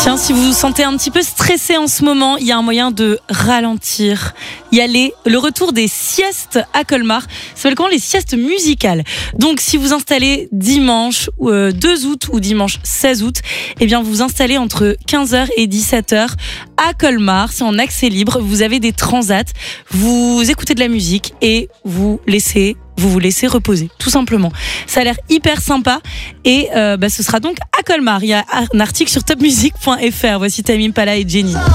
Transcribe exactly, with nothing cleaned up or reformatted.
Tiens, si vous vous sentez un petit peu stressé en ce moment, il y a un moyen de ralentir. Il y a les, le retour des siestes à Colmar. Ça s'appelle comment? Les siestes musicales. Donc, si vous installez dimanche euh, deux août ou dimanche seize août, eh bien, vous vous installez entre quinze heures et dix-sept heures à Colmar. C'est en accès libre. Vous avez des transats. Vous écoutez de la musique et vous laissez vous vous laissez reposer, tout simplement. Ça a l'air hyper sympa et euh, bah, ce sera donc à Colmar. Il y a un article sur top music point f r. Voici Tame Impala et Jenny.